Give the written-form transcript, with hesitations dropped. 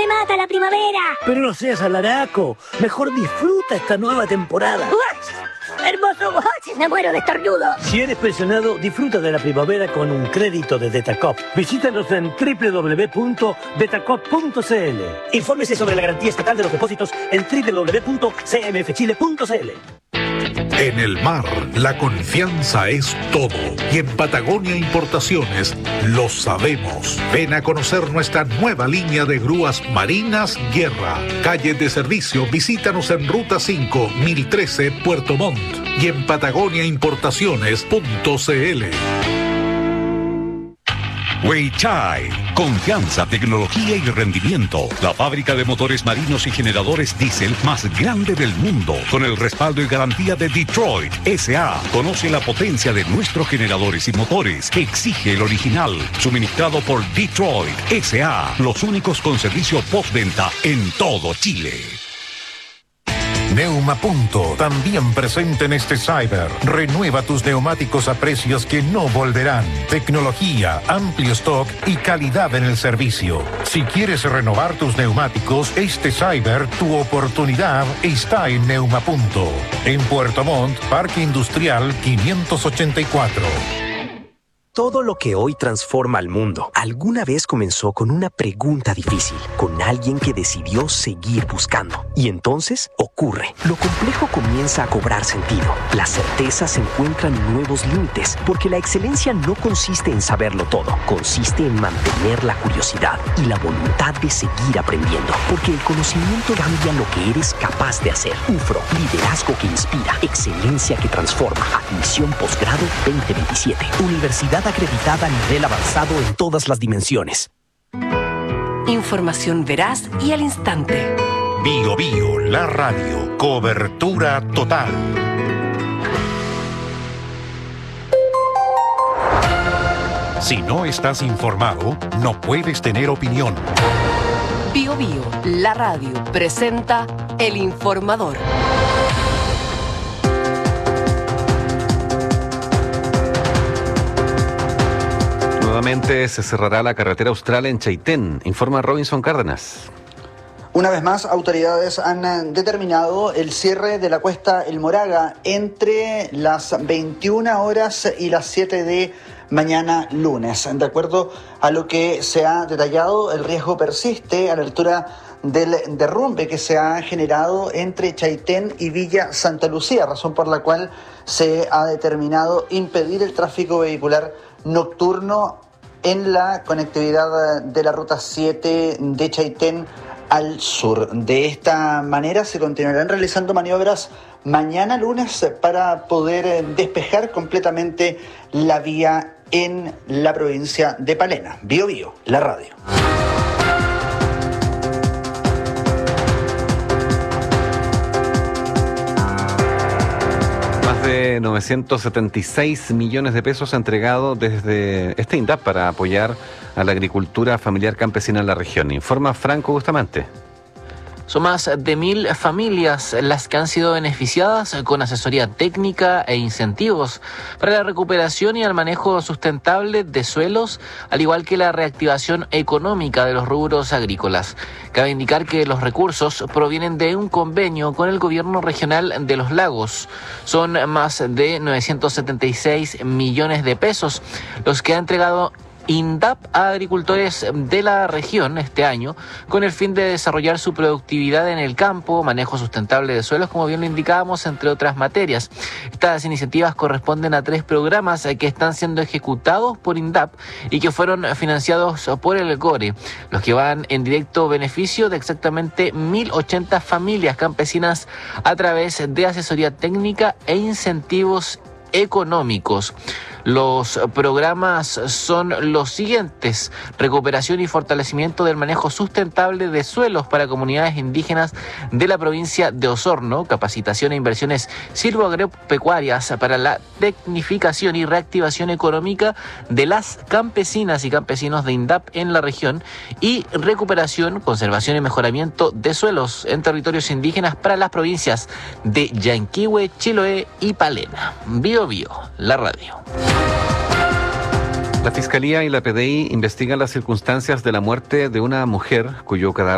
mata la primavera! Pero no seas alaraco. Mejor disfruta esta nueva temporada. ¡Hermoso! ¡Me muero de estornudo! Si eres pensionado, disfruta de la primavera con un crédito de Detacop. Visítanos en www.detacop.cl. Infórmese sobre la garantía estatal de los depósitos en www.cmfchile.cl. En el mar, la confianza es todo. Y en Patagonia Importaciones lo sabemos. Ven a conocer nuestra nueva línea de grúas marinas Guerra. Calle de servicio, visítanos en Ruta 5, 1013, Puerto Montt. Y en patagoniaimportaciones.cl. Weichai, confianza, tecnología y rendimiento. La fábrica de motores marinos y generadores diésel más grande del mundo, con el respaldo y garantía de Detroit S.A. Conoce la potencia de nuestros generadores y motores. Exige el original, suministrado por Detroit S.A. Los únicos con servicio postventa en todo Chile. Neumapunto, también presente en este Cyber. Renueva tus neumáticos a precios que no volverán. Tecnología, amplio stock y calidad en el servicio. Si quieres renovar tus neumáticos, este Cyber, tu oportunidad está en Neumapunto. En Puerto Montt, Parque Industrial 584. Todo lo que hoy transforma al mundo, alguna vez comenzó con una pregunta difícil, con alguien que decidió seguir buscando. Y entonces ocurre. Lo complejo comienza a cobrar sentido. Las certezas encuentran nuevos límites, porque la excelencia no consiste en saberlo todo, consiste en mantener la curiosidad y la voluntad de seguir aprendiendo, porque el conocimiento cambia lo que eres capaz de hacer. UFRO, liderazgo que inspira, excelencia que transforma. Admisión posgrado 2027. Universidad acreditada a nivel avanzado en todas las dimensiones. Información veraz y al instante. Bio Bio, la radio. Cobertura total. Si no estás informado, no puedes tener opinión. Bio Bio, la radio, presenta El Informador. Nuevamente se cerrará la carretera austral en Chaitén, informa Robinson Cárdenas. Una vez más, autoridades han determinado el cierre de la cuesta El Moraga entre las 21 horas y las 7 de mañana lunes. De acuerdo a lo que se ha detallado, el riesgo persiste a la altura del derrumbe que se ha generado entre Chaitén y Villa Santa Lucía, razón por la cual se ha determinado impedir el tráfico vehicular nocturno en la conectividad de la ruta 7 de Chaitén al sur. De esta manera se continuarán realizando maniobras mañana lunes para poder despejar completamente la vía en la provincia de Palena. Bio Bio, la radio. De 976 millones de pesos entregado desde este INDAP para apoyar a la agricultura familiar campesina en la región. Informa Franco Bustamante. Son más de 1.000 familias las que han sido beneficiadas con asesoría técnica e incentivos para la recuperación y el manejo sustentable de suelos, al igual que la reactivación económica de los rubros agrícolas. Cabe indicar que los recursos provienen de un convenio con el gobierno regional de Los Lagos. Son más de 976 millones de pesos los que ha entregado INDAP a agricultores de la región este año con el fin de desarrollar su productividad en el campo, manejo sustentable de suelos, como bien lo indicábamos, entre otras materias. Estas iniciativas corresponden a 3 programas que están siendo ejecutados por INDAP y que fueron financiados por el GORE, los que van en directo beneficio de exactamente 1.080 familias campesinas a través de asesoría técnica e incentivos económicos. Los programas son los siguientes: recuperación y fortalecimiento del manejo sustentable de suelos para comunidades indígenas de la provincia de Osorno, capacitación e inversiones silvoagropecuarias para la tecnificación y reactivación económica de las campesinas y campesinos de INDAP en la región, y recuperación, conservación y mejoramiento de suelos en territorios indígenas para las provincias de Yanquihue, Chiloé y Palena. Bio Bio, la radio. La Fiscalía y la PDI investigan las circunstancias de la muerte de una mujer cuyo cadáver